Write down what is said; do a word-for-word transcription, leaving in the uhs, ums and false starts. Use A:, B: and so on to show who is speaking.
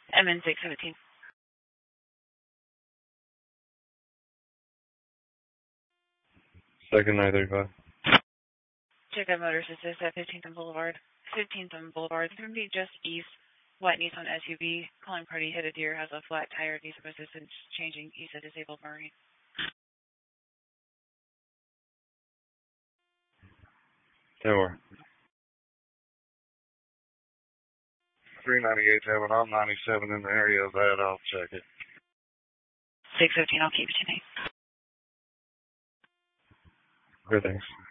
A: M N six seventeen.
B: Second nine thirty-five.
A: Check out Motor Assist at fifteenth and Boulevard. fifteenth and Boulevard. It's going to be just east. White Nissan S U V. Calling party hit a deer, has a flat tire. Needs some assistance changing. East of disabled Marine.
B: Tower.
C: three ninety-eight, having on ninety-seven in the area of that. I'll check it.
A: six fifteen, I'll keep it tonight.
B: Good, thanks.